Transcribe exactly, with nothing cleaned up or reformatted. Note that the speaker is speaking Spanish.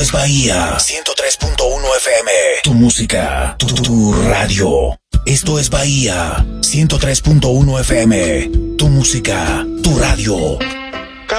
Esto es Bahía ciento tres punto uno F M. Tu música, tu, tu, tu radio. Esto es Bahía ciento tres punto uno F M. Tu música, tu radio.